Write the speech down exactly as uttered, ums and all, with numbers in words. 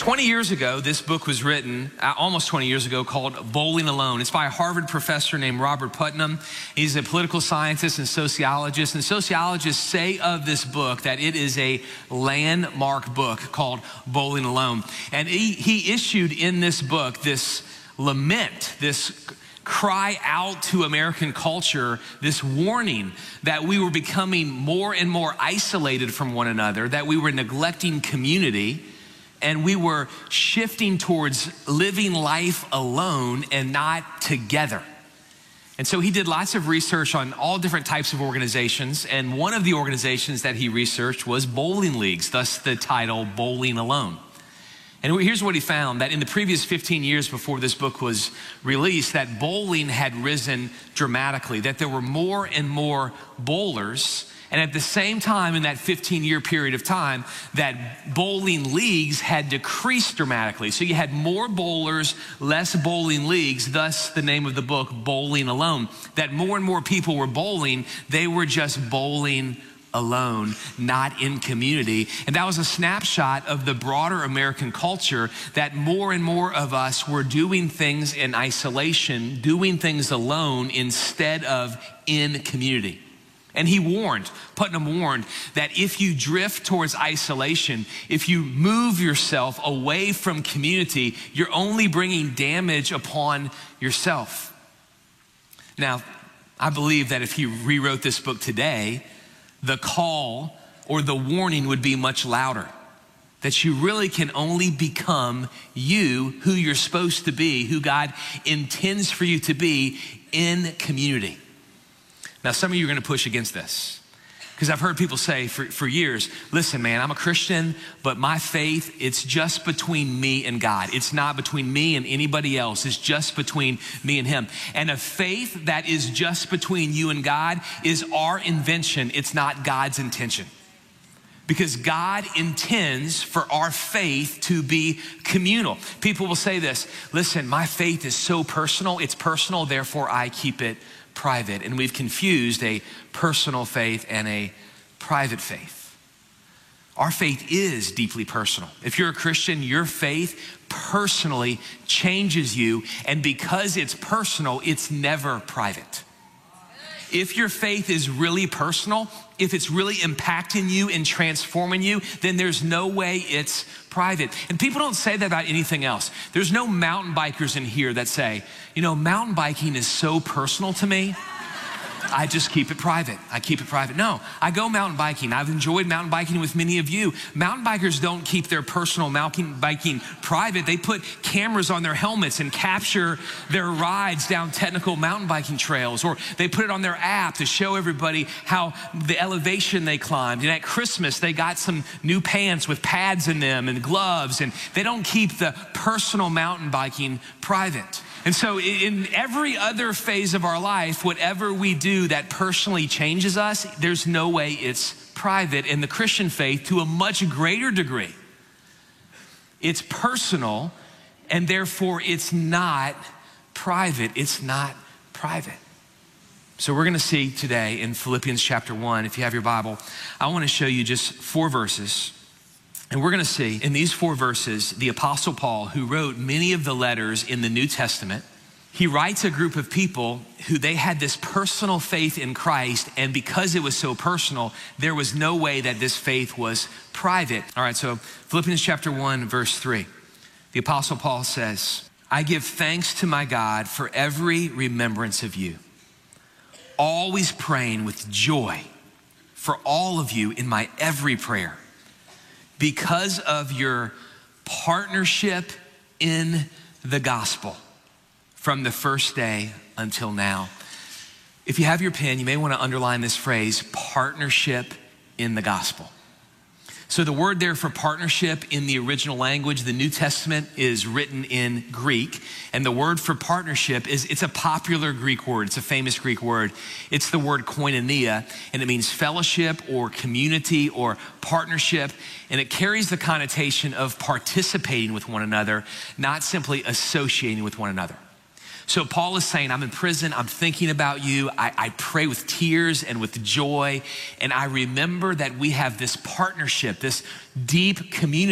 twenty years ago, this book was written, uh, almost twenty years ago, called Bowling Alone. It's by a Harvard professor named Robert Putnam. He's a political scientist and sociologist. And sociologists say of this book that it is a landmark book called Bowling Alone. And he, he issued in this book this lament, this cry out to American culture, this warning that we were becoming more and more isolated from one another, that we were neglecting community, and we were shifting towards living life alone and not together. And so he did lots of research on all different types of organizations, and one of the organizations that he researched was bowling leagues, thus the title Bowling Alone. And here's what he found, that in the previous fifteen years before this book was released, that bowling had risen dramatically, that there were more and more bowlers. And at the same time, in that fifteen year period of time, that bowling leagues had decreased dramatically. So you had more bowlers, less bowling leagues, thus the name of the book, Bowling Alone. That more and more people were bowling, they were just bowling alone, not in community. And that was a snapshot of the broader American culture, that more and more of us were doing things in isolation, doing things alone instead of in community. And he warned, Putnam warned, that if you drift towards isolation, if you move yourself away from community, you're only bringing damage upon yourself. Now, I believe that if he rewrote this book today, the call or the warning would be much louder. That you really can only become you, who you're supposed to be, who God intends for you to be in community. Now, some of you are gonna push against this, because I've heard people say for, for years, listen, man, I'm a Christian, but my faith, it's just between me and God. It's not between me and anybody else. It's just between me and him. And a faith that is just between you and God is our invention. It's not God's intention. Because God intends for our faith to be communal. People will say this, listen, my faith is so personal, it's personal, therefore I keep it private. And we've confused a personal faith and a private faith. Our faith is deeply personal. If you're a Christian, your faith personally changes you, and because it's personal, it's never private. If your faith is really personal, if it's really impacting you and transforming you, then there's no way it's private. And people don't say that about anything else. There's no mountain bikers in here that say, you know, mountain biking is so personal to me, I just keep it private. I keep it private. No, I go mountain biking. I've enjoyed mountain biking with many of you. Mountain bikers don't keep their personal mountain biking private. They put cameras on their helmets and capture their rides down technical mountain biking trails, or they put it on their app to show everybody how the elevation they climbed. And at Christmas, they got some new pants with pads in them and gloves, and they don't keep the personal mountain biking private. And so in every other phase of our life, whatever we do that personally changes us, there's no way it's private. In the Christian faith, to a much greater degree, it's personal, and therefore it's not private. It's not private. So we're gonna see today in Philippians chapter one, if you have your Bible, I wanna show you just four verses. And we're gonna see in these four verses, the Apostle Paul, who wrote many of the letters in the New Testament, he writes a group of people who they had this personal faith in Christ, and because it was so personal, there was no way that this faith was private. All right, so Philippians chapter one, verse three. The Apostle Paul says, I give thanks to my God for every remembrance of you, always praying with joy for all of you in my every prayer, because of your partnership in the gospel from the first day until now. If you have your pen, you may want to underline this phrase, partnership in the gospel. So the word there for partnership in the original language, the New Testament, is written in Greek. And the word for partnership is, it's a popular Greek word. It's a famous Greek word. It's the word koinonia, and it means fellowship or community or partnership. And it carries the connotation of participating with one another, not simply associating with one another. So Paul is saying, I'm in prison, I'm thinking about you, I, I pray with tears and with joy, and I remember that we have this partnership, this deep community